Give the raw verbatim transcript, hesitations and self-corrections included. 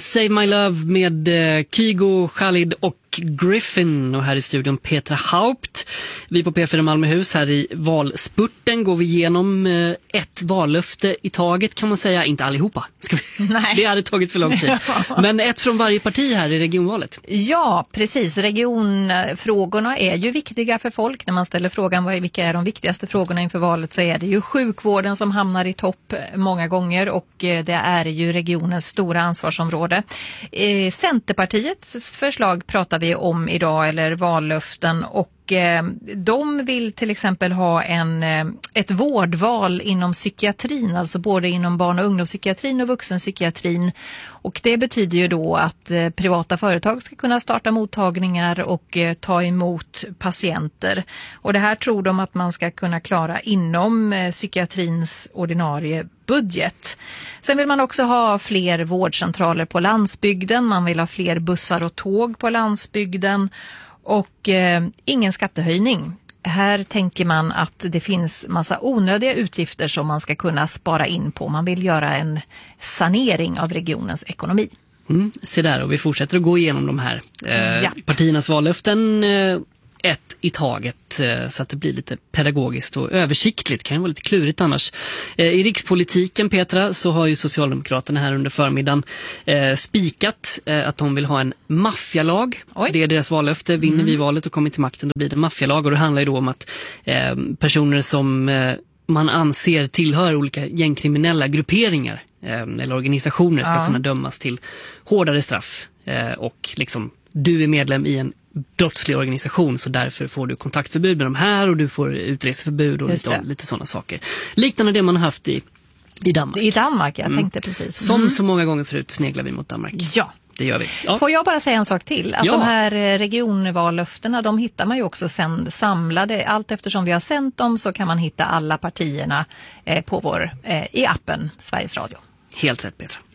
Save My Love med eh, Kygo, Khalid och Griffin, och här i studion Petra Haupt. Vi på P fyra Malmöhus här i valspurten går vi igenom eh, ett vallöfte i taget, kan man säga. Inte allihopa. Ska vi? Nej. Det hade tagit för lång tid. Men ett från varje parti här i regionvalet. Ja, precis. Regionfrågorna är ju viktiga för folk. När man ställer frågan vad, vilka är de viktigaste frågorna inför valet, så är det ju sjukvården som hamnar i topp många gånger, och eh, det är ju regionens stora ansvarsområde. Eh, Centerpartiets förslag pratar vi om idag, eller vallöften, och eh, de vill till exempel ha en, eh, ett vårdval inom psykiatrin, alltså både inom barn- och ungdomspsykiatrin och vuxenpsykiatrin, och det betyder ju då att eh, privata företag ska kunna starta mottagningar och eh, ta emot patienter, och det här tror de att man ska kunna klara inom eh, psykiatrins ordinarie budget. Sen vill man också ha fler vårdcentraler på landsbygden, man vill ha fler bussar och tåg på landsbygden, och eh, ingen skattehöjning. Här tänker man att det finns massa onödiga utgifter som man ska kunna spara in på. Man vill göra en sanering av regionens ekonomi. Mm, se där, och vi fortsätter att gå igenom de här eh, ja. partiernas vallöften eh, ett i taget, eh, så att det blir lite pedagogiskt och översiktligt. Kan ju vara lite klurigt annars. Eh, I rikspolitiken, Petra, så har ju Socialdemokraterna här under förmiddagen eh, spikat eh, att de vill ha en maffialag. Oj. Det är deras vallöfte. Vinner mm. vi valet och kommer till makten, då blir det maffialag, och det handlar ju då om att eh, personer som eh, man anser tillhör olika gängkriminella grupperingar eh, eller organisationer ska ja. kunna dömas till hårdare straff, eh, och liksom du är medlem i en brottslig organisation, så därför får du kontaktförbud med de här, och du får utreseförbud och lite, lite sådana saker. Liknande det man har haft i, i Danmark. I Danmark, jag tänkte mm. precis. Som mm. så många gånger förut sneglar vi mot Danmark. Ja. Det gör vi. Ja. Får jag bara säga en sak till? Att ja. de här regionvallöftena, de hittar man ju också sen samlade. Allt eftersom vi har sänt dem så kan man hitta alla partierna eh, på vår, eh, i appen Sveriges Radio. Helt rätt, Petra.